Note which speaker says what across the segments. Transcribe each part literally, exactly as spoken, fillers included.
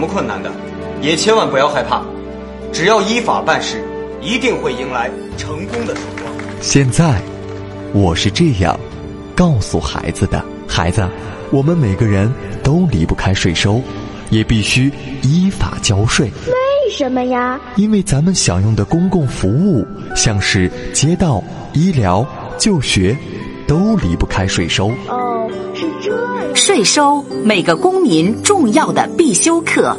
Speaker 1: 么困难的，也千万不要害怕，只要依法办事，一定会迎来成功的曙光。
Speaker 2: 现在我是这样告诉孩子的：孩子，我们每个人都离不开税收，也必须依法交税。
Speaker 3: 为什么呀？
Speaker 2: 因为咱们享用的公共服务，像是街道、医疗、就学，都离不开税收。
Speaker 3: 哦，是这样。
Speaker 4: 税收，每个公民重要的必修课。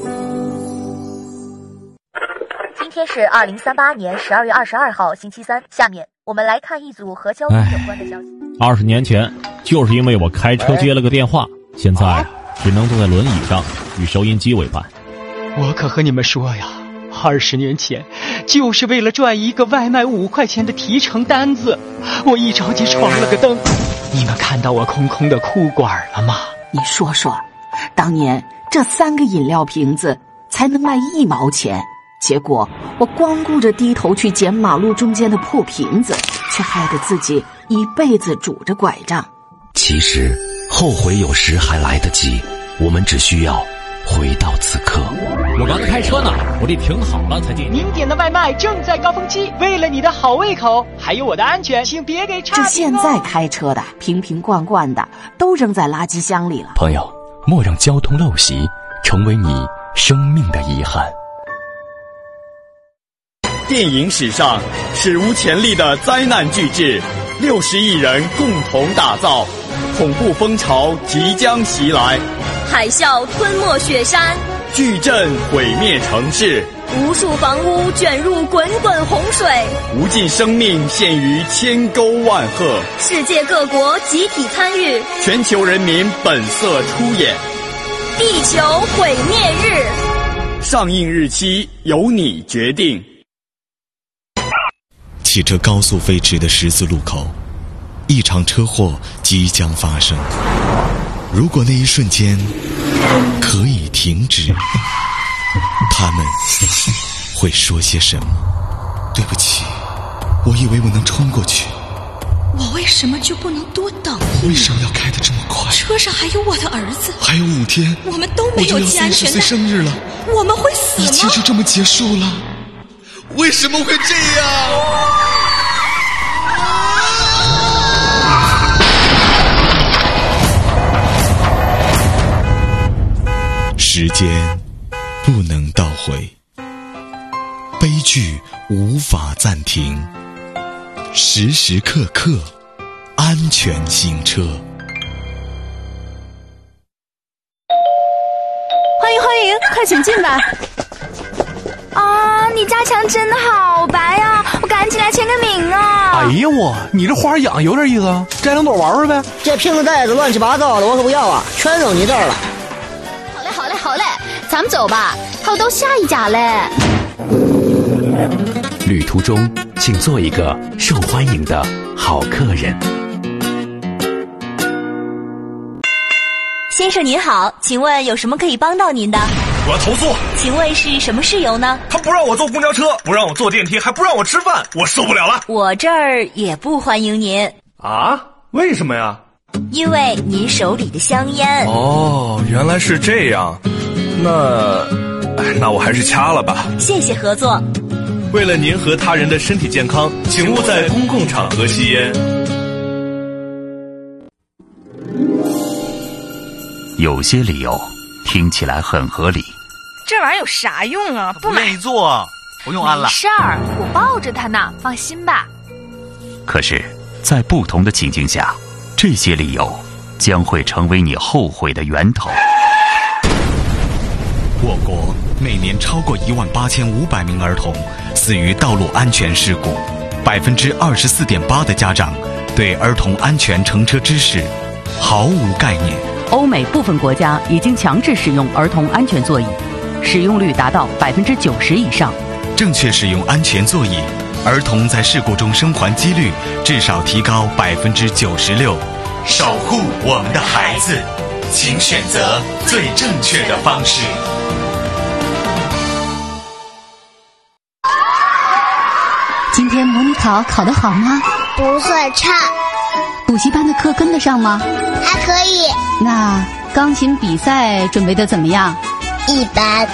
Speaker 5: 今天是二零三八年十二月二十二号，星期三。下面我们来看一组和交通有关的消息。
Speaker 6: 二十年前，就是因为我开车接了个电话，现在只能坐在轮椅上与收音机为伴。
Speaker 7: 我可和你们说呀，二十年前，就是为了赚一个外卖五块钱的提成单子，我一着急闯了个灯。你们看到我空空的裤管了吗？
Speaker 4: 你说说，当年这三个饮料瓶子才能卖一毛钱，结果我光顾着低头去捡马路中间的破瓶子，却害得自己一辈子拄着拐杖。
Speaker 8: 其实后悔有时还来得及，我们只需要回到此刻。
Speaker 6: 我刚才开车呢，我得停好了才进。
Speaker 7: 您点的外卖正在高峰期，为了你的好胃口，还有我的安全，请别给差评哦。
Speaker 4: 这现在开车的瓶瓶罐罐的都扔在垃圾箱里了。
Speaker 8: 朋友，莫让交通陋习成为你生命的遗憾。
Speaker 9: 电影史上史无前例的灾难巨制，六十亿人共同打造，恐怖风潮即将袭来，
Speaker 10: 海啸吞没雪山，
Speaker 9: 巨震毁灭城市，
Speaker 10: 无数房屋卷入滚滚洪水，
Speaker 9: 无尽生命陷于千沟万壑，
Speaker 10: 世界各国集体参与，
Speaker 9: 全球人民本色出演。
Speaker 10: 地球毁灭日，
Speaker 9: 上映日期由你决定。
Speaker 11: 汽车高速飞驰的十字路口，一场车祸即将发生。如果那一瞬间可以停止，他们会说些什么？对不起，我以为我能冲过去。
Speaker 12: 我为什么就不能多等一秒？
Speaker 11: 为什么要开得这么快？
Speaker 12: 车上还有我的儿子，
Speaker 11: 还有五天，
Speaker 12: 我们都没有系安全带。
Speaker 11: 我就要三十岁生日了，
Speaker 12: 我们会死吗？
Speaker 11: 一切就这么结束了？为什么会这样？时间不能倒回，悲剧无法暂停，时时刻刻安全行车。
Speaker 13: 欢迎欢迎，快请进吧。
Speaker 14: 啊，你家墙真的好白啊，我赶紧来签个名啊。
Speaker 15: 哎呀我，你这花养有点意思啊，摘两朵玩玩呗。
Speaker 16: 这瓶子袋子乱七八糟的，我可不要啊，全扔你这儿了。
Speaker 14: 好嘞好嘞好嘞，咱们走吧，还有到下一家嘞。
Speaker 8: 旅途中请做一个受欢迎的好客人。
Speaker 17: 先生您好，请问有什么可以帮到您的？
Speaker 18: 我要投诉。
Speaker 17: 请问是什么事由呢？
Speaker 18: 他不让我坐公交车，不让我坐电梯，还不让我吃饭，我受不了了。
Speaker 17: 我这儿也不欢迎您。
Speaker 18: 啊？为什么呀？
Speaker 17: 因为您手里的香烟。
Speaker 18: 哦，原来是这样。那那我还是掐了吧。
Speaker 17: 谢谢合作。
Speaker 18: 为了您和他人的身体健康，请勿在公共场合吸烟。
Speaker 8: 有些理由听起来很合理，
Speaker 13: 这玩意儿有啥用啊？不
Speaker 18: 愿意做，不用安了。
Speaker 14: 没事儿，我抱着它呢，放心吧。
Speaker 8: 可是，在不同的情境下，这些理由将会成为你后悔的源头。
Speaker 11: 我国每年超过一万八千五百名儿童死于道路安全事故，百分之二十四点八的家长对儿童安全乘车知识毫无概念。
Speaker 19: 欧美部分国家已经强制使用儿童安全座椅，使用率达到百分之九十以上。
Speaker 11: 正确使用安全座椅，儿童在事故中生还几率至少提高百分之九十六。守护我们的孩子，请选择最正确的方式。
Speaker 19: 今天模拟考考得好吗？
Speaker 3: 不算差。
Speaker 19: 补习班的课跟得上吗？
Speaker 3: 还可以。
Speaker 19: 那钢琴比赛准备得怎么样？
Speaker 3: 一般。